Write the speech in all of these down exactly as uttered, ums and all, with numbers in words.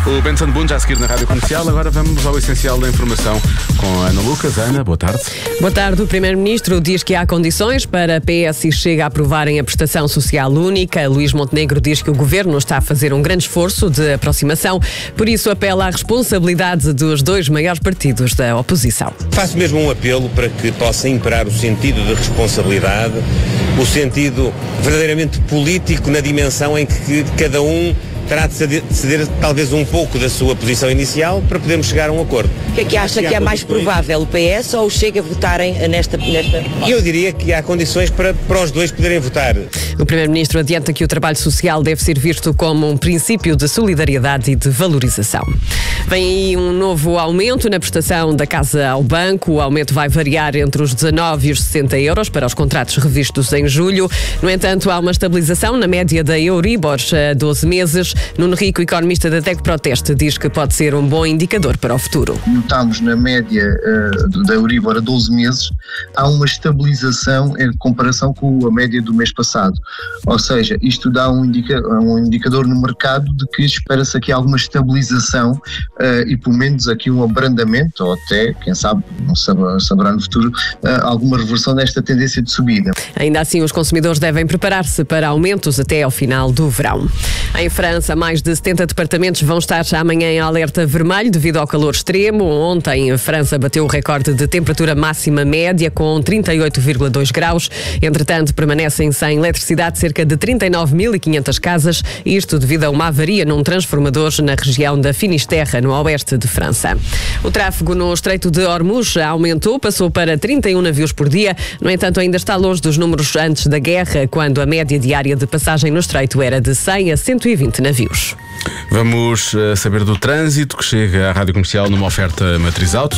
O Benson Boone já a seguir na Rádio Comercial. Agora vamos ao essencial da informação com a Ana Lucas. Ana, boa tarde. Boa tarde. O Primeiro-Ministro diz que há condições para a P S e Chega a aprovarem a prestação social única. Luís Montenegro diz que o Governo está a fazer um grande esforço de aproximação, por isso apela à responsabilidade dos dois maiores partidos da oposição. Faço mesmo um apelo para que possa imperar o sentido de responsabilidade, o sentido verdadeiramente político na dimensão em que cada um terá de ceder, de ceder talvez um pouco da sua posição inicial para podermos chegar a um acordo. O que é que acha que é mais provável, o P S ou o Chega votarem nesta... nesta... Eu diria que há condições para, para os dois poderem votar. O Primeiro-Ministro adianta que o trabalho social deve ser visto como um princípio de solidariedade e de valorização. Vem aí um novo aumento na prestação da casa ao banco. O aumento vai variar entre os dezanove e os sessenta euros para os contratos revistos em julho. No entanto, há uma estabilização na média da Euribor a doze meses. Nuno Rico, economista da Tec Proteste, diz que pode ser um bom indicador para o futuro. Notamos na média uh, da Euribor a doze meses, há uma estabilização em comparação com a média do mês passado. Ou seja, isto dá um, indica, um indicador no mercado de que espera-se aqui alguma estabilização uh, e pelo menos aqui um abrandamento, ou até, quem sabe, não saberá, saberá no futuro, uh, alguma reversão desta tendência de subida. Ainda assim, os consumidores devem preparar-se para aumentos até ao final do verão. Em França, mais de setenta departamentos vão estar amanhã em alerta vermelho devido ao calor extremo. Ontem, a França bateu o recorde de temperatura máxima média com trinta e oito vírgula dois graus. Entretanto, permanecem sem eletricidade cerca de trinta e nove mil e quinhentas casas, isto devido a uma avaria num transformador na região da Finisterra, no oeste de França. O tráfego no Estreito de Hormuz aumentou, passou para trinta e um navios por dia. No entanto, ainda está longe dos números antes da guerra, quando a média diária de passagem no Estreito era de cem a cento e vinte navios. Vamos uh, saber do trânsito que chega à Rádio Comercial numa oferta Matriz Auto.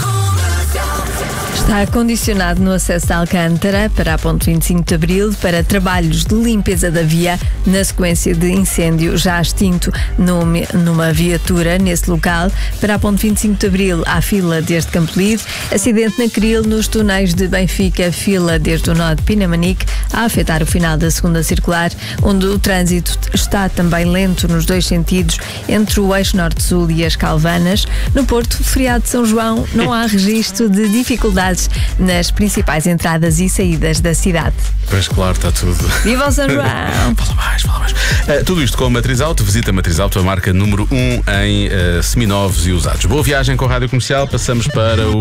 Está condicionado no acesso a Alcântara para a ponte vinte e cinco de Abril para trabalhos de limpeza da via na sequência de incêndio já extinto numa, numa viatura nesse local. Para a ponte vinte e cinco de Abril há fila desde Campolide. Acidente na Cril nos túneis de Benfica, fila desde o nó de Pinamanique a afetar o final da segunda circular, onde o trânsito está também lento nos dois sentidos entre o eixo norte-sul e as Calvanas. No Porto, feriado de São João, não há registro de dificuldades nas principais entradas e saídas da cidade. Pois claro, está tudo. Viva o São João! Fala mais, fala mais. Uh, tudo isto com a Matriz Auto. Visita a Matriz Auto, a marca número um em uh, seminovos e usados. Boa viagem com a Rádio Comercial. Passamos para o